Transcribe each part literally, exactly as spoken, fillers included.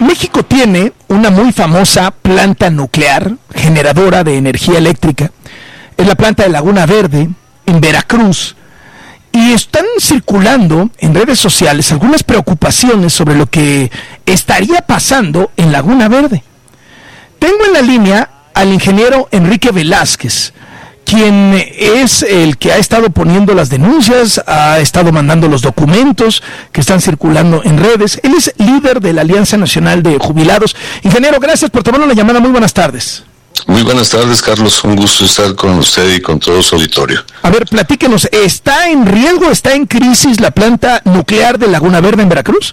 México tiene una muy famosa planta nuclear generadora de energía eléctrica. Es la planta de Laguna Verde, en Veracruz. Y están circulando en redes sociales algunas preocupaciones sobre lo que estaría pasando en Laguna Verde. Tengo en la línea al ingeniero Enrique Velázquez, quien es el que ha estado poniendo las denuncias, ha estado mandando los documentos que están circulando en redes. Él es líder de la Alianza Nacional de Jubilados. Ingeniero, gracias por tomarnos la llamada. Muy buenas tardes. Muy buenas tardes, Carlos. Un gusto estar con usted y con todo su auditorio. A ver, platíquenos, ¿está en riesgo, está en crisis la planta nuclear de Laguna Verde en Veracruz?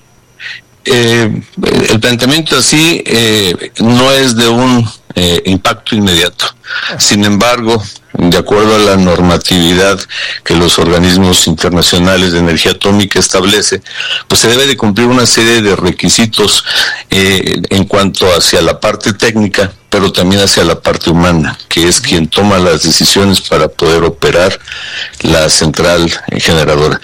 Eh, el planteamiento así eh, no es de un eh, impacto inmediato. Sin embargo, de acuerdo a la normatividad que los organismos internacionales de energía atómica establece, pues se debe de cumplir una serie de requisitos eh, en cuanto hacia la parte técnica, pero también hacia la parte humana, que es quien toma las decisiones para poder operar la central generadora.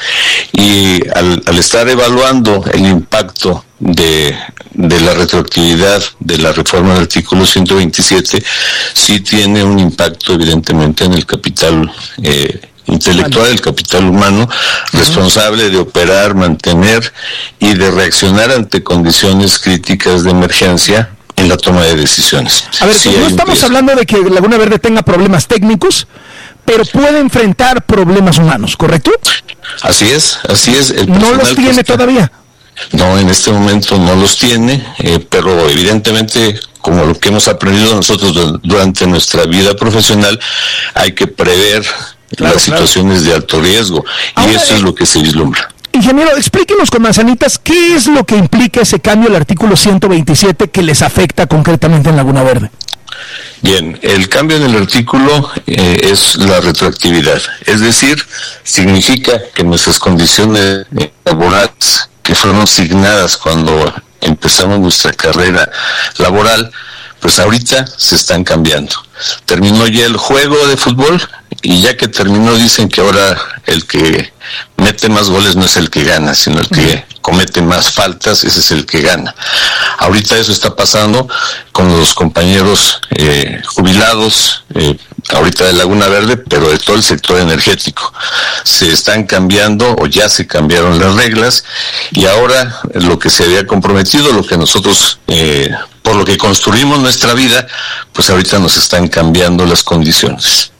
Y al, al estar evaluando el impacto de, de la retroactividad de la reforma del artículo ciento veintisiete, sí tiene un impacto evidentemente en el capital eh, intelectual, el capital humano, uh-huh, responsable de operar, mantener y de reaccionar ante condiciones críticas de emergencia en la toma de decisiones. A ver, sí, no estamos hablando de que Laguna Verde tenga problemas técnicos, pero puede enfrentar problemas humanos, ¿correcto? Así es, así es. El ¿No los tiene está... todavía? No, en este momento no los tiene, eh, pero evidentemente, como lo que hemos aprendido nosotros de, durante nuestra vida profesional, hay que prever claro, las claro. situaciones de alto riesgo, Ahora, y eso es lo que se vislumbra. Ingeniero, explíquenos con manzanitas qué es lo que implica ese cambio al artículo ciento veintisiete que les afecta concretamente en Laguna Verde. Bien, el cambio en el artículo eh, es la retroactividad, es decir, significa que nuestras condiciones laborales que fueron asignadas cuando empezamos nuestra carrera laboral, pues ahorita se están cambiando. Terminó ya el juego de fútbol y ya que terminó dicen que ahora el que mete más goles no es el que gana, sino el que comete más faltas, ese es el que gana. Ahorita eso está pasando con los compañeros eh, jubilados, eh, ahorita de Laguna Verde, pero de todo el sector energético. Se están cambiando o ya se cambiaron las reglas y ahora lo que se había comprometido, lo que nosotros, eh, por lo que construimos nuestra vida, pues ahorita nos están cambiando las condiciones.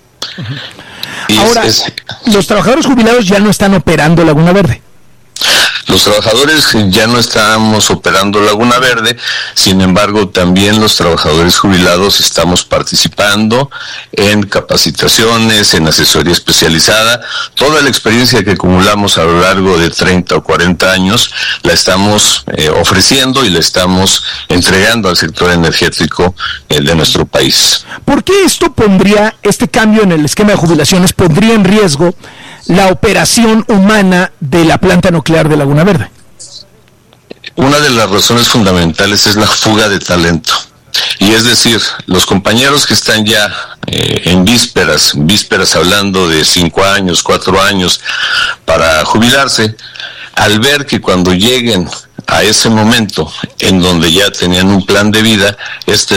Uh-huh. Ahora, es, es, los trabajadores jubilados ya no están operando Laguna Verde. Los trabajadores ya no estamos operando Laguna Verde, sin embargo también los trabajadores jubilados estamos participando en capacitaciones, en asesoría especializada. Toda la experiencia que acumulamos a lo largo de treinta o cuarenta años la estamos eh, ofreciendo y la estamos entregando al sector energético eh, de nuestro país. ¿Por qué esto pondría, este cambio en el esquema de jubilaciones, pondría en riesgo la operación humana de la planta nuclear de Laguna Verde? Una de las razones fundamentales es la fuga de talento. Y es decir, los compañeros que están ya eh, en vísperas, vísperas hablando de cinco años, cuatro años para jubilarse, al ver que cuando lleguen a ese momento en donde ya tenían un plan de vida, este